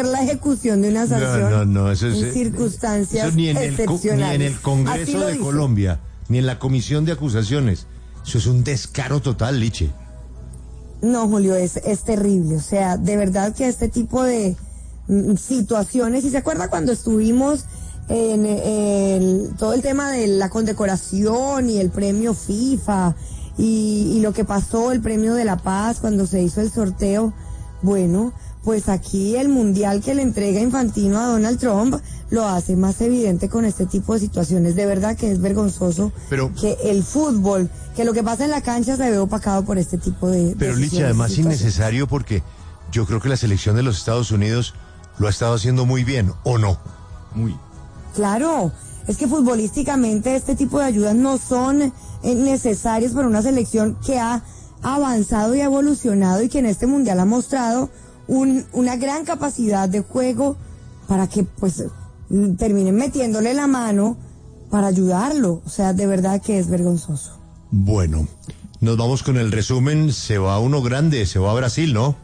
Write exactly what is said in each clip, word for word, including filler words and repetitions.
ser la ejecución de una sanción no, no, no, eso es, en circunstancias eso ni en excepcionales. El, ni en el Congreso de Colombia, ni en la Comisión de Acusaciones. Eso es un descaro total, Liche. No, Julio, es, es terrible. O sea, de verdad que este tipo de mm, situaciones, y se acuerda cuando estuvimos en el, todo el tema de la condecoración y el premio FIFA y, y lo que pasó, el premio de la paz cuando se hizo el sorteo. Bueno, pues aquí el mundial que le entrega Infantino a Donald Trump lo hace más evidente con este tipo de situaciones. De verdad que es vergonzoso pero, que el fútbol, que lo que pasa en la cancha se ve opacado por este tipo de Pero Licha, además innecesario, porque yo creo que la selección de los Estados Unidos lo ha estado haciendo muy bien, ¿o no? Muy. Claro, es que futbolísticamente este tipo de ayudas no son eh, necesarias para una selección que ha avanzado y ha evolucionado y que en este mundial ha mostrado un, una gran capacidad de juego para que pues terminen metiéndole la mano para ayudarlo. O sea, de verdad que es vergonzoso. Bueno, nos vamos con el resumen. Se va uno grande, se va a Brasil, ¿no?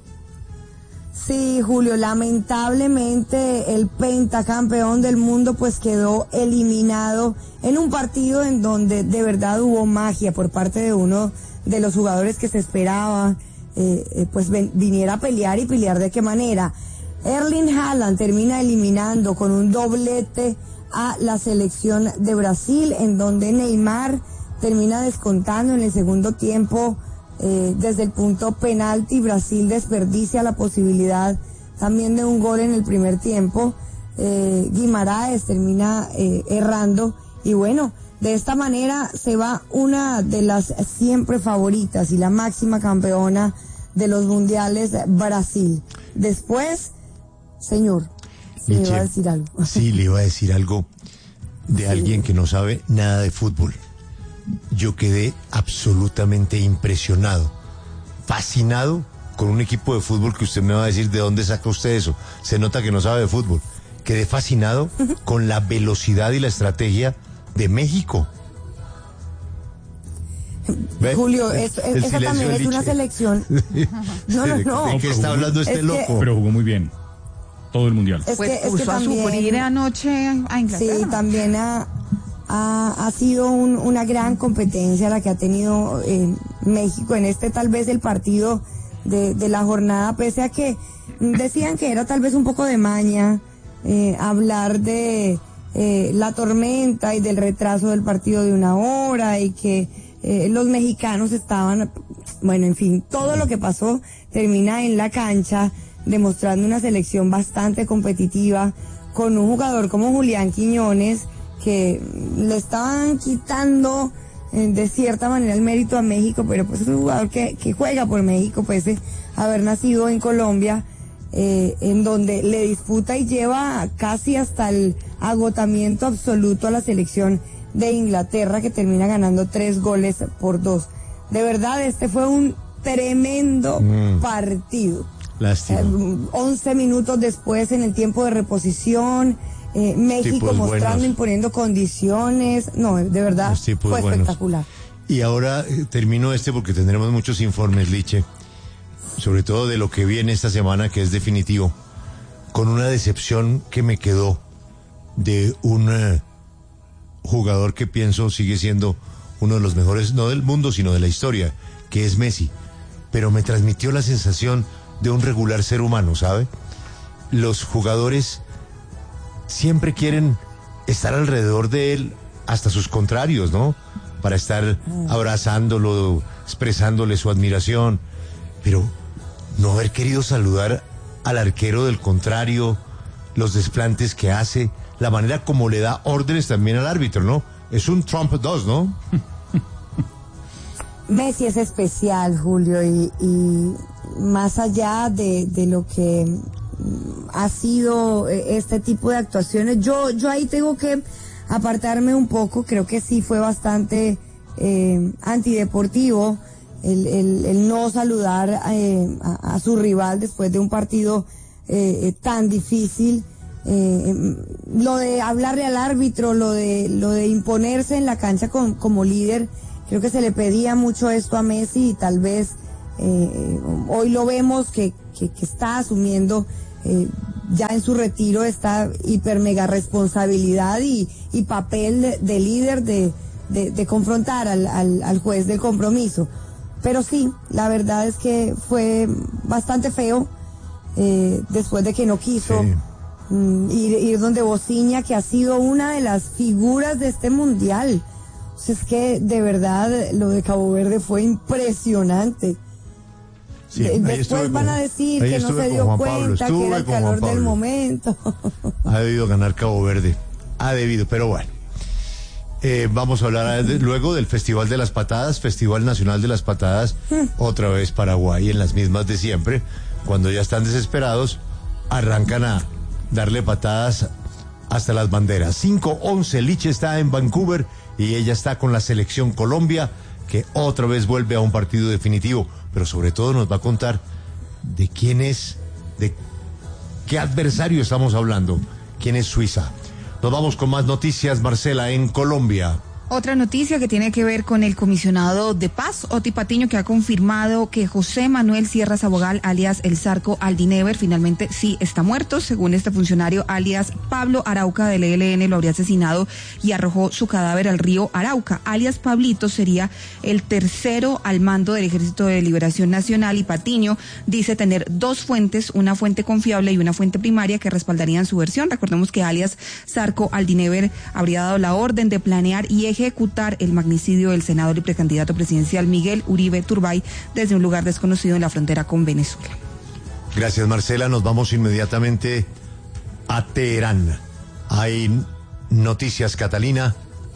Sí, Julio, lamentablemente el pentacampeón del mundo pues quedó eliminado en un partido en donde de verdad hubo magia por parte de uno de los jugadores que se esperaba eh, eh, pues ven, viniera a pelear y pelear de qué manera. Erling Haaland termina eliminando con un doblete a la selección de Brasil, en donde Neymar termina descontando en el segundo tiempo eh, desde el punto penalti. Brasil desperdicia la posibilidad también de un gol en el primer tiempo. eh, Guimaraes termina eh, errando y bueno, de esta manera se va una de las siempre favoritas y la máxima campeona de los mundiales, Brasil. Después, señor, se me iba a decir algo. Sí, le iba a decir algo de sí. Alguien que no sabe nada de fútbol. Yo quedé absolutamente impresionado, fascinado con un equipo de fútbol que usted me va a decir de dónde saca usted eso. Se nota que no sabe de fútbol. Quedé fascinado con la velocidad y la estrategia de México. ¿Ve? Julio, es, es, esa también es una selección. No, no, no. ¿De qué está hablando este es loco? Que, pero jugó muy bien. Todo el mundial. Es pues que, puso es que también, a sufrir anoche a Inglaterra. Sí, también ha, ha, ha sido un, una gran competencia la que ha tenido eh, México en este tal vez el partido de, de la jornada, pese a que decían que era tal vez un poco de maña eh, hablar de eh, la tormenta y del retraso del partido de una hora y que eh, los mexicanos estaban, bueno, en fin, todo lo que pasó termina en la cancha demostrando una selección bastante competitiva con un jugador como Julián Quiñones que le estaban quitando eh, de cierta manera el mérito a México, pero pues es un jugador que, que juega por México pese a haber nacido en Colombia, eh, en donde le disputa y lleva casi hasta el agotamiento absoluto a la selección de Inglaterra, que termina ganando tres goles por dos. De verdad, este fue un tremendo mm. partido. Lástima. Eh, once minutos después, en el tiempo de reposición, eh, México tipos mostrando, buenos. imponiendo condiciones. No, de verdad, fue buenos. espectacular. Y ahora eh, termino este porque tendremos muchos informes, Liche, sobre todo de lo que viene esta semana, que es definitivo, con una decepción que me quedó de un eh, jugador que pienso sigue siendo uno de los mejores, no del mundo, sino de la historia, que es Messi. Pero me transmitió la sensación de un regular ser humano, ¿sabe? Los jugadores siempre quieren estar alrededor de él, hasta sus contrarios, ¿no? Para estar abrazándolo, expresándole su admiración, pero no haber querido saludar al arquero del contrario, los desplantes que hace, la manera como le da órdenes también al árbitro, ¿no? Es un Trump dos, ¿no? Messi es especial, Julio, y, y más allá de, de lo que ha sido este tipo de actuaciones, yo, yo ahí tengo que apartarme un poco. Creo que sí fue bastante eh, antideportivo el, el, el no saludar eh, a, a su rival después de un partido eh, tan difícil. Eh, lo de hablarle al árbitro, lo de lo de imponerse en la cancha con, como líder, creo que se le pedía mucho esto a Messi y tal vez eh, hoy lo vemos que, que, que está asumiendo eh, ya en su retiro esta hiper mega responsabilidad y, y papel de, de líder de, de, de confrontar al, al, al juez del compromiso. Pero sí, la verdad es que fue bastante feo eh, después de que no quiso Sí. mm, ir, ir donde Bociña, que ha sido una de las figuras de este mundial. O sea, es que de verdad lo de Cabo Verde fue impresionante. Sí, De- ahí después estuve van con- a decir ahí que no estuve se con dio Juan Pablo, cuenta, que estuve era el con Juan calor del Pablo. momento. Ha debido ganar Cabo Verde. Ha debido, pero bueno. Eh, vamos a hablar de- luego del Festival de las Patadas, Festival Nacional de las Patadas, otra vez Paraguay en las mismas de siempre. Cuando ya están desesperados, arrancan a darle patadas hasta las banderas. cinco once, Liche está en Vancouver y ella está con la selección Colombia, que otra vez vuelve a un partido definitivo, pero sobre todo nos va a contar de quién es, de qué adversario estamos hablando, quién es Suiza. Nos vamos con más noticias, Marcela, en Colombia. Otra noticia que tiene que ver con el comisionado de paz, Oti Patiño, que ha confirmado que José Manuel Sierra Sabogal, alias El Zarco Aldinever, finalmente sí está muerto. Según este funcionario, alias Pablo Arauca del E L N, lo habría asesinado y arrojó su cadáver al río Arauca. Alias Pablito sería el tercero al mando del Ejército de Liberación Nacional, y Patiño dice tener dos fuentes, una fuente confiable y una fuente primaria, que respaldarían su versión. Recordemos que alias Zarco Aldinever habría dado la orden de planear y ejecutar el magnicidio del senador y precandidato presidencial Miguel Uribe Turbay desde un lugar desconocido en la frontera con Venezuela. Gracias, Marcela. Nos vamos inmediatamente a Teherán. Hay noticias, Catalina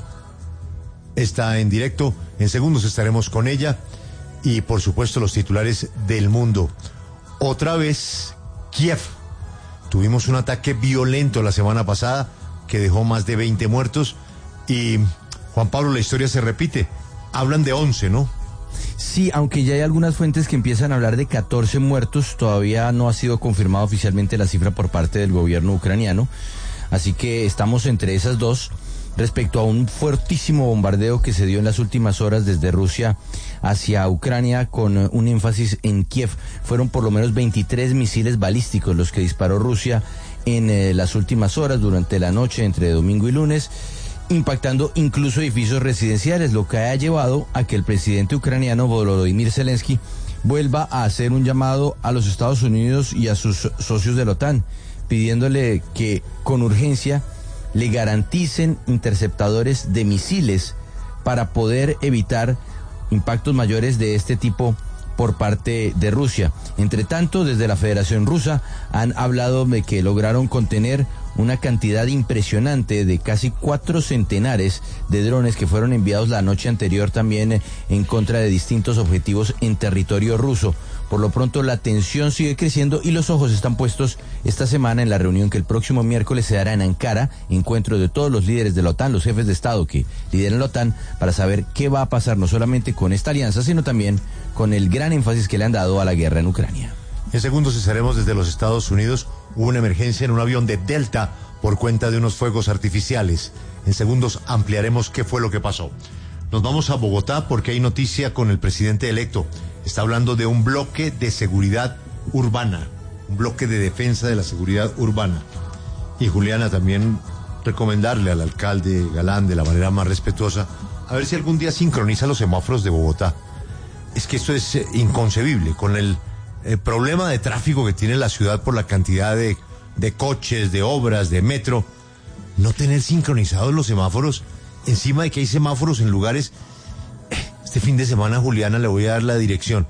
está en directo. En segundos estaremos con ella. Y, por supuesto, los titulares del mundo. Otra vez, Kiev. Tuvimos un ataque violento la semana pasada que dejó más de veinte muertos. Y, Juan Pablo, la historia se repite. Hablan de once, ¿no? Sí, aunque ya hay algunas fuentes que empiezan a hablar de catorce muertos, todavía no ha sido confirmada oficialmente la cifra por parte del gobierno ucraniano. Así que estamos entre esas dos. Respecto a un fuertísimo bombardeo que se dio en las últimas horas desde Rusia hacia Ucrania, con un énfasis en Kiev, fueron por lo menos veintitrés misiles balísticos los que disparó Rusia en eh, las últimas horas durante la noche entre domingo y lunes, impactando incluso edificios residenciales, lo que ha llevado a que el presidente ucraniano Volodymyr Zelensky vuelva a hacer un llamado a los Estados Unidos y a sus socios de la OTAN, pidiéndole que con urgencia le garanticen interceptadores de misiles para poder evitar impactos mayores de este tipo por parte de Rusia. Entre tanto, desde la Federación Rusa han hablado de que lograron contener una cantidad impresionante de casi cuatro centenares de drones que fueron enviados la noche anterior también en contra de distintos objetivos en territorio ruso. Por lo pronto la tensión sigue creciendo y los ojos están puestos esta semana en la reunión que el próximo miércoles se dará en Ankara, encuentro de todos los líderes de la OTAN, los jefes de Estado que lideran la OTAN, para saber qué va a pasar no solamente con esta alianza, sino también con el gran énfasis que le han dado a la guerra en Ucrania. En segundos estaremos desde los Estados Unidos. Hubo una emergencia en un avión de Delta por cuenta de unos fuegos artificiales. En segundos ampliaremos qué fue lo que pasó. Nos vamos a Bogotá porque hay noticia con el presidente electo. Está hablando de un bloque de seguridad urbana, un bloque de defensa de la seguridad urbana. Y Juliana, también recomendarle al alcalde Galán de la manera más respetuosa, a ver si algún día sincroniza los semáforos de Bogotá. Es que esto es eh, inconcebible, con el eh, problema de tráfico que tiene la ciudad por la cantidad de, de coches, de obras, de metro, no tener sincronizados los semáforos, encima de que hay semáforos en lugares. Este fin de semana, Juliana, le voy a dar la dirección.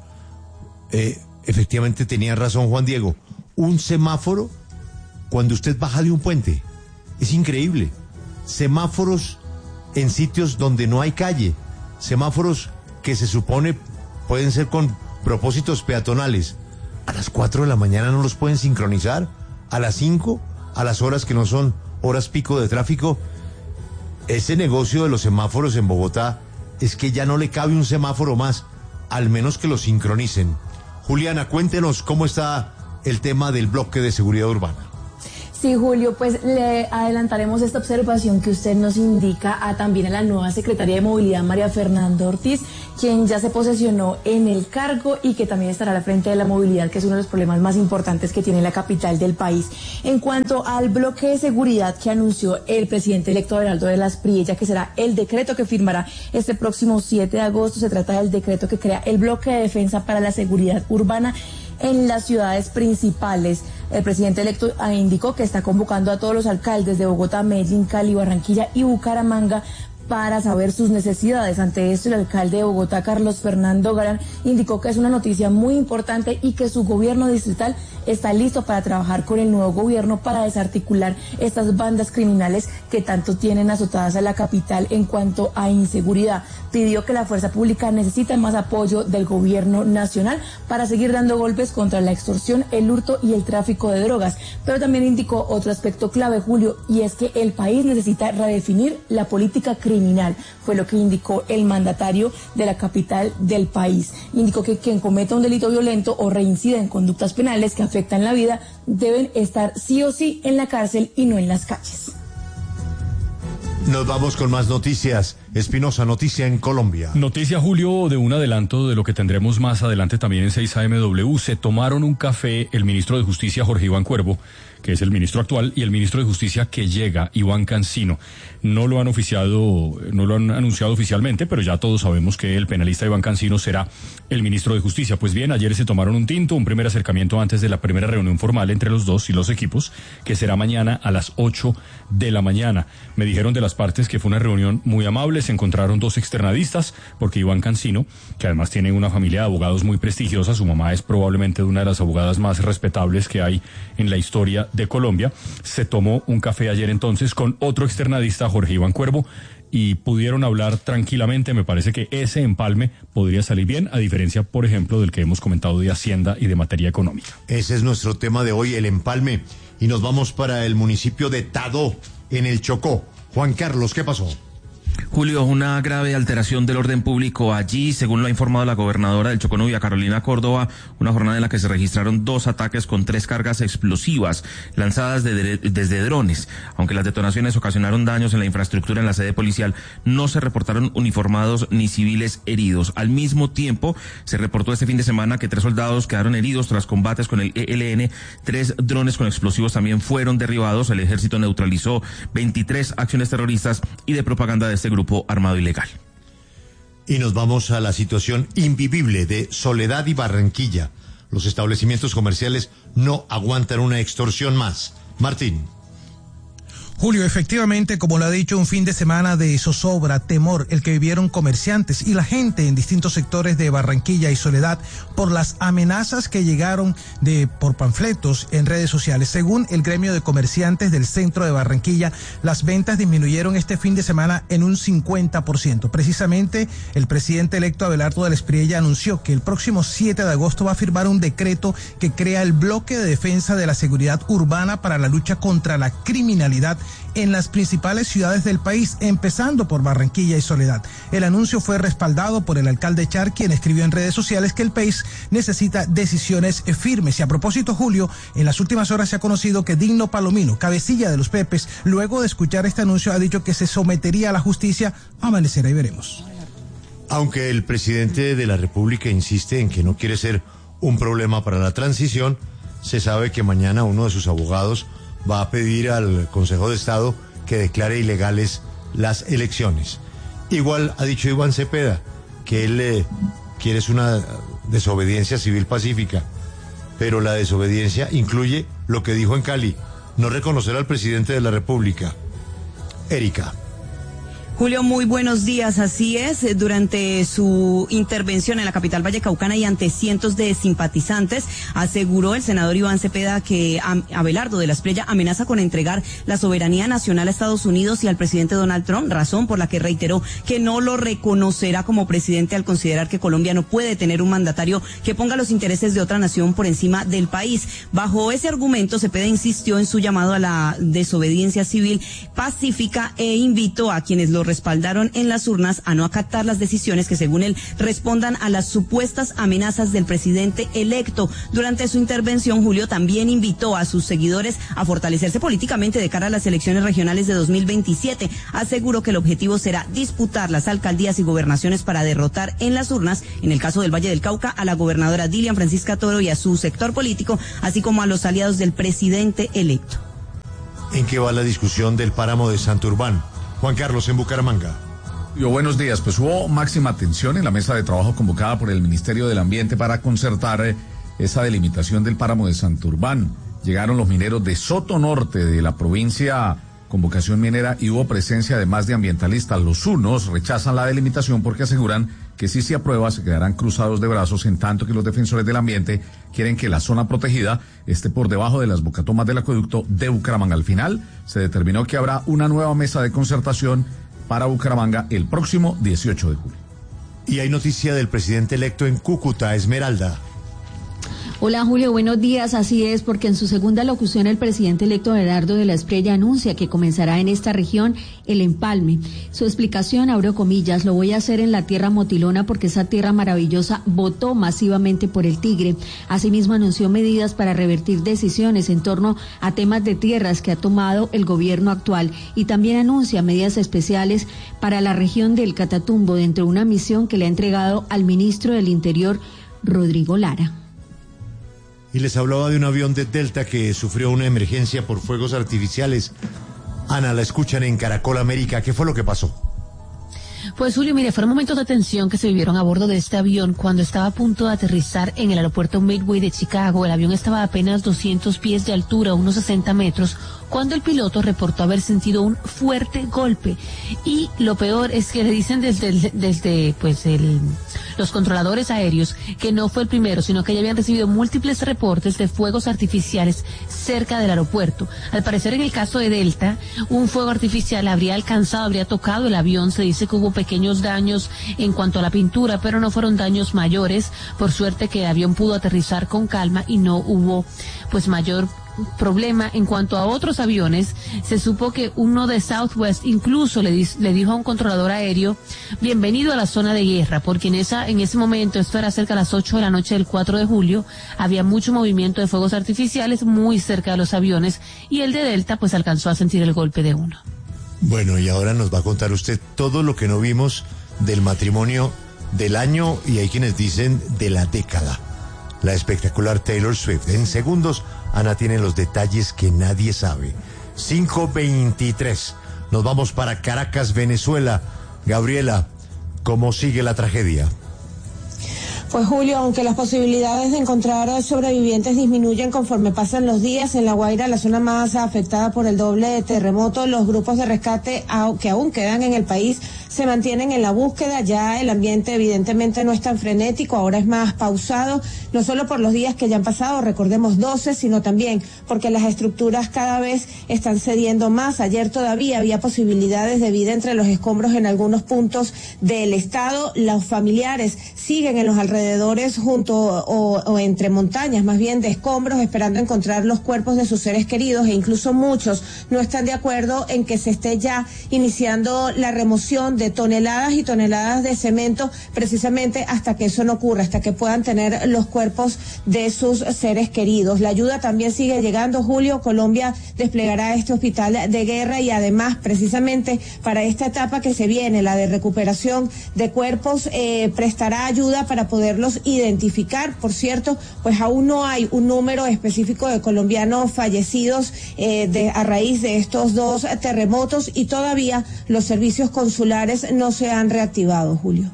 Eh, efectivamente tenía razón Juan Diego. Un semáforo cuando usted baja de un puente. Es increíble. Semáforos en sitios donde no hay calle. Semáforos que se supone pueden ser con propósitos peatonales. A las cuatro de la mañana no los pueden sincronizar. A las cinco, a las horas que no son horas pico de tráfico. Ese negocio de los semáforos en Bogotá es que ya no le cabe un semáforo más, al menos que lo sincronicen. Juliana, cuéntenos cómo está el tema del bloque de seguridad urbana. Sí, Julio, pues le adelantaremos esta observación que usted nos indica a también a la nueva secretaria de Movilidad, María Fernanda Ortiz, quien ya se posesionó en el cargo y que también estará al frente de la movilidad, que es uno de los problemas más importantes que tiene la capital del país. En cuanto al bloque de seguridad que anunció el presidente electo Abelardo de las Priella, que será el decreto que firmará este próximo siete de agosto, se trata del decreto que crea el bloque de defensa para la seguridad urbana en las ciudades principales. El presidente electo indicó que está convocando a todos los alcaldes de Bogotá, Medellín, Cali, Barranquilla y Bucaramanga para saber sus necesidades. Ante esto, el alcalde de Bogotá, Carlos Fernando Galán, indicó que es una noticia muy importante y que su gobierno distrital está listo para trabajar con el nuevo gobierno para desarticular estas bandas criminales que tanto tienen azotadas a la capital en cuanto a inseguridad. Pidió que la fuerza pública necesita más apoyo del gobierno nacional para seguir dando golpes contra la extorsión, el hurto y el tráfico de drogas. Pero también indicó otro aspecto clave, Julio, y es que el país necesita redefinir la política criminal. Fue lo que indicó el mandatario de la capital del país. Indicó que quien cometa un delito violento o reincida en conductas penales que afectan la vida deben estar sí o sí en la cárcel y no en las calles. Nos vamos con más noticias. Espinosa, noticia en Colombia. Noticia, Julio, de un adelanto de lo que tendremos más adelante también en seis A M W. Se tomaron un café el ministro de Justicia, Jorge Iván Cuervo, que es el ministro actual, y el ministro de Justicia que llega, Iván Cancino. No lo han oficiado, no lo han anunciado oficialmente, pero ya todos sabemos que el penalista Iván Cancino será el ministro de Justicia. Pues bien, ayer se tomaron un tinto, un primer acercamiento antes de la primera reunión formal entre los dos y los equipos, que será mañana a las ocho de la mañana. Me dijeron de las partes que fue una reunión muy amable, se encontraron dos externadistas, porque Iván Cancino, que además tiene una familia de abogados muy prestigiosa, su mamá es probablemente una de las abogadas más respetables que hay en la historia de Colombia, se tomó un café ayer entonces con otro externadista, Jorge Iván Cuervo, y pudieron hablar tranquilamente. Me parece que ese empalme podría salir bien, a diferencia, por ejemplo, del que hemos comentado de Hacienda y de materia económica. Ese es nuestro tema de hoy, el empalme, y nos vamos para el municipio de Tadó, en el Chocó. Juan Carlos, ¿qué pasó? Julio, una grave alteración del orden público allí, según lo ha informado la gobernadora del Chocó, Nubia Carolina Córdoba, una jornada en la que se registraron dos ataques con tres cargas explosivas lanzadas de, desde drones. Aunque las detonaciones ocasionaron daños en la infraestructura en la sede policial, no se reportaron uniformados ni civiles heridos. Al mismo tiempo, se reportó este fin de semana que tres soldados quedaron heridos tras combates con el E L N, tres drones con explosivos también fueron derribados, el ejército neutralizó veintitrés acciones terroristas y de propaganda de este grupo armado ilegal. Y nos vamos a la situación invivible de Soledad y Barranquilla. Los establecimientos comerciales no aguantan una extorsión más. Martín. Julio, efectivamente, como lo ha dicho, un fin de semana de zozobra, temor, el que vivieron comerciantes y la gente en distintos sectores de Barranquilla y Soledad por las amenazas que llegaron de por panfletos en redes sociales. Según el gremio de comerciantes del centro de Barranquilla, las ventas disminuyeron este fin de semana en un cincuenta por ciento. Precisamente, el presidente electo Abelardo de las Priella anunció que el próximo siete de agosto va a firmar un decreto que crea el bloque de defensa de la seguridad urbana para la lucha contra la criminalidad en las principales ciudades del país, empezando por Barranquilla y Soledad. El anuncio fue respaldado por el alcalde Char, quien escribió en redes sociales que el país necesita decisiones firmes. Y a propósito, Julio, en las últimas horas se ha conocido que Digno Palomino, cabecilla de los Pepes, luego de escuchar este anuncio ha dicho que se sometería a la justicia. Amanecerá y veremos. Aunque el presidente de la República insiste en que no quiere ser un problema para la transición, se sabe que mañana uno de sus abogados va a pedir al Consejo de Estado que declare ilegales las elecciones. Igual ha dicho Iván Cepeda que él eh, quiere es una desobediencia civil pacífica, pero la desobediencia incluye lo que dijo en Cali, no reconocer al presidente de la República. Erika. Julio, muy buenos días. Así es, durante su intervención en la capital vallecaucana y ante cientos de simpatizantes, aseguró el senador Iván Cepeda que Abelardo de las Priella amenaza con entregar la soberanía nacional a Estados Unidos y al presidente Donald Trump, razón por la que reiteró que no lo reconocerá como presidente al considerar que Colombia no puede tener un mandatario que ponga los intereses de otra nación por encima del país. Bajo ese argumento, Cepeda insistió en su llamado a la desobediencia civil pacífica e invitó a quienes lo lo respaldaron en las urnas a no acatar las decisiones que, según él, respondan a las supuestas amenazas del presidente electo. Durante su intervención, Julio también invitó a sus seguidores a fortalecerse políticamente de cara a las elecciones regionales de dos mil veintisiete. Aseguró que el objetivo será disputar las alcaldías y gobernaciones para derrotar en las urnas, en el caso del Valle del Cauca, a la gobernadora Dilian Francisca Toro y a su sector político, así como a los aliados del presidente electo. ¿En qué va la discusión del páramo de Santurbán? Juan Carlos, en Bucaramanga. Yo, buenos días. Pues hubo máxima atención en la mesa de trabajo convocada por el Ministerio del Ambiente para concertar eh, esa delimitación del páramo de Santurbán. Llegaron los mineros de Soto Norte, de la provincia con vocación minera, y hubo presencia además de ambientalistas. Los unos rechazan la delimitación porque aseguran que si se aprueba se quedarán cruzados de brazos, en tanto que los defensores del ambiente quieren que la zona protegida esté por debajo de las bocatomas del acueducto de Bucaramanga. Al final se determinó que habrá una nueva mesa de concertación para Bucaramanga el próximo dieciocho de julio. Y hay noticia del presidente electo en Cúcuta, Esmeralda. Hola Julio, buenos días. Así es, porque en su segunda locución el presidente electo Gerardo de la Espriella anuncia que comenzará en esta región el empalme. Su explicación, abro comillas, lo voy a hacer en la tierra motilona porque esa tierra maravillosa votó masivamente por el Tigre. Asimismo anunció medidas para revertir decisiones en torno a temas de tierras que ha tomado el gobierno actual, y también anuncia medidas especiales para la región del Catatumbo dentro de una misión que le ha entregado al ministro del Interior, Rodrigo Lara. Y les hablaba de un avión de Delta que sufrió una emergencia por fuegos artificiales. Ana, la escuchan en Caracol América. ¿Qué fue lo que pasó? Pues Julio, mire, fueron momentos de tensión que se vivieron a bordo de este avión cuando estaba a punto de aterrizar en el aeropuerto Midway de Chicago. El avión estaba a apenas doscientos pies de altura, unos sesenta metros, cuando el piloto reportó haber sentido un fuerte golpe. Y lo peor es que le dicen desde, desde pues el, los controladores aéreos que no fue el primero, sino que ya habían recibido múltiples reportes de fuegos artificiales cerca del aeropuerto. Al parecer, en el caso de Delta, un fuego artificial habría alcanzado, habría tocado el avión. Se dice que hubo pequeños daños en cuanto a la pintura, pero no fueron daños mayores. Por suerte que el avión pudo aterrizar con calma y no hubo pues mayor problema. En cuanto a otros aviones, se supo que uno de Southwest incluso le, di, le dijo a un controlador aéreo: bienvenido a la zona de guerra, porque en esa en ese momento, esto era cerca de las ocho de la noche del cuatro de julio, había mucho movimiento de fuegos artificiales muy cerca de los aviones, y el de Delta pues alcanzó a sentir el golpe de uno. Bueno, y ahora nos va a contar usted todo lo que no vimos del matrimonio del año, y hay quienes dicen de la década, la espectacular Taylor Swift. En segundos, Ana tiene los detalles que nadie sabe. cinco veintitrés. Nos vamos para Caracas, Venezuela. Gabriela, ¿cómo sigue la tragedia? Pues Julio, aunque las posibilidades de encontrar sobrevivientes disminuyen conforme pasan los días, en La Guaira, la zona más afectada por el doble terremoto, los grupos de rescate que aún quedan en el país se mantienen en la búsqueda. Ya el ambiente evidentemente no es tan frenético, ahora es más pausado, no solo por los días que ya han pasado, recordemos doce, sino también porque las estructuras cada vez están cediendo más. Ayer todavía había posibilidades de vida entre los escombros en algunos puntos del estado. Los familiares siguen en los alrededores junto o, o entre montañas más bien de escombros, esperando encontrar los cuerpos de sus seres queridos, e incluso muchos no están de acuerdo en que se esté ya iniciando la remoción de de toneladas y toneladas de cemento, precisamente hasta que eso no ocurra, hasta que puedan tener los cuerpos de sus seres queridos. La ayuda también sigue llegando, Julio. Colombia desplegará este hospital de guerra, y además, precisamente para esta etapa que se viene, la de recuperación de cuerpos, eh, prestará ayuda para poderlos identificar. Por cierto, pues aún no hay un número específico de colombianos fallecidos eh, de, a raíz de estos dos terremotos, y todavía los servicios consulares no se han reactivado, Julio.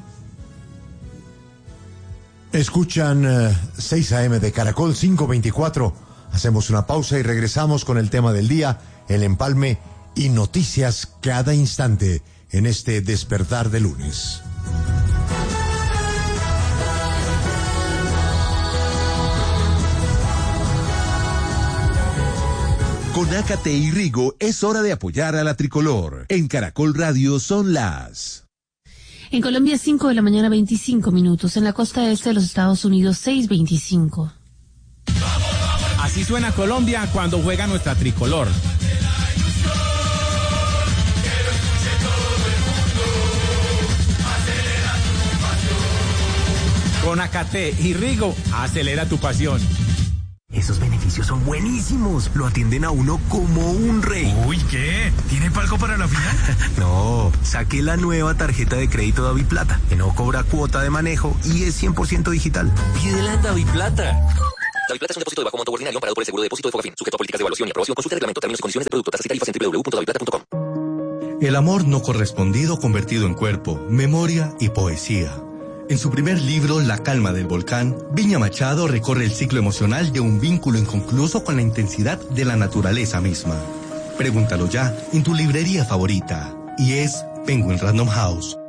Escuchan uh, seis a eme de Caracol, cinco veinticuatro. Hacemos una pausa y regresamos con el tema del día, el empalme y noticias cada instante en este despertar de lunes. Con Ácate y Rigo es hora de apoyar a la tricolor. En Caracol Radio son las... En Colombia, cinco de la mañana, veinticinco minutos. En la costa este de los Estados Unidos, seis veinticinco. Así suena Colombia cuando juega nuestra tricolor. Con Acate y Rigo, acelera tu pasión. Esos beneficios son buenísimos. Lo atienden a uno como un rey. Uy, ¿qué? ¿Tiene palco para la final? No, saqué la nueva tarjeta de crédito Daviplata, que no cobra cuota de manejo y es cien por ciento digital. Pídela en Daviplata. Daviplata es un depósito de bajo monto ordinario amparado por el seguro de depósito de Fogafín, sujeto a políticas de evaluación y aprobación. Consulta el reglamento, términos y condiciones de producto, tasas y tarifas en doble u doble u doble u punto daviplata punto com. El amor no correspondido convertido en cuerpo, memoria y poesía. En su primer libro, La calma del volcán, Viña Machado recorre el ciclo emocional de un vínculo inconcluso con la intensidad de la naturaleza misma. Pregúntalo ya en tu librería favorita. Y es Penguin Random House.